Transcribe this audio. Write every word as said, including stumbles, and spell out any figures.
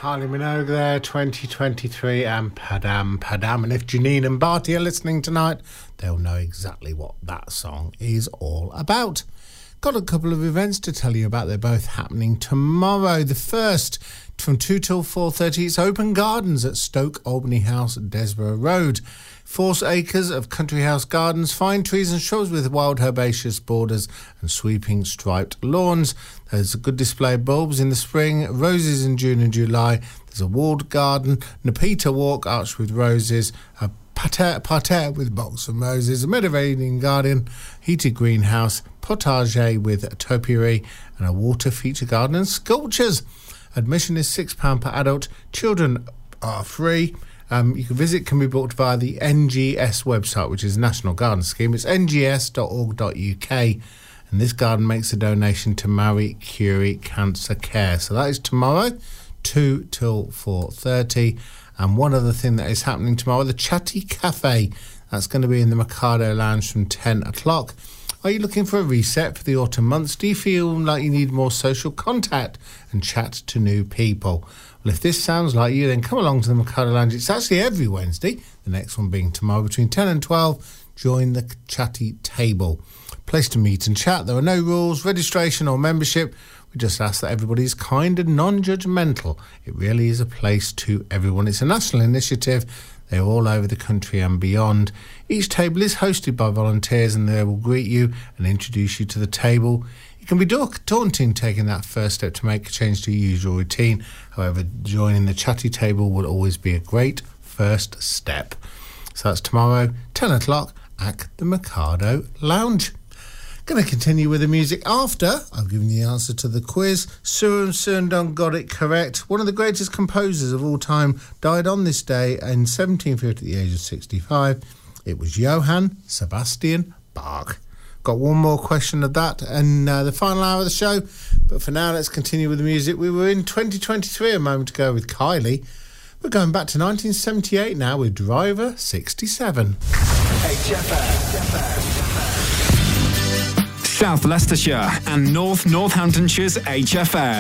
Kylie Minogue there, twenty twenty-three, and Padam Padam. And if Janine and Barty are listening tonight, they'll know exactly what that song is all about. Got a couple of events to tell you about. They're both happening tomorrow. The first, from two till four thirty, it's Open Gardens at Stoke Albany House, Desborough Road. Four acres of country house gardens, fine trees and shrubs with wild herbaceous borders and sweeping striped lawns. There's a good display of bulbs in the spring, roses in June and July. There's a walled garden, Nepeta walk arched with roses, a parterre, parterre with box of roses, a Mediterranean garden, heated greenhouse, potager with topiary, and a water feature garden and sculptures. Admission is six pounds per adult. Children are free. Um, you can visit, can be booked via the N G S website, which is National Garden Scheme. It's n g s dot org dot u k, and this garden makes a donation to Marie Curie Cancer Care. So that is tomorrow, two till four thirty. And one other thing that is happening tomorrow, the Chatty Cafe. That's going to be in the Mikado Lounge from ten o'clock. Are you looking for a reset for the autumn months? Do you feel like you need more social contact and chat to new people? Well, if this sounds like you, then come along to the Mikado Lounge. It's actually every Wednesday, the next one being tomorrow between ten and twelve. Join the Chatty Table. Place to meet and chat. There are no rules, registration or membership. We just ask that everybody is kind and non-judgmental. It really is a place to everyone. It's a national initiative. They're all over the country and beyond. Each table is hosted by volunteers, and they will greet you and introduce you to the table. It can be daunting taking that first step to make a change to your usual routine. However, joining the Chatty Table will always be a great first step. So that's tomorrow, ten o'clock at the Mikado Lounge. Going to continue with the music after I've given you the answer to the quiz. Suram Sundong got it correct. One of the greatest composers of all time died on this day in seventeen fifty at the age of sixty-five. It was Johann Sebastian Bach. Got one more question of that and uh, the final hour of the show. But for now, let's continue with the music. We were in twenty twenty-three a moment ago with Kylie. We're going back to nineteen seventy-eight now with Driver sixty-seven. H F M. South Leicestershire and North Northamptonshire's H F M.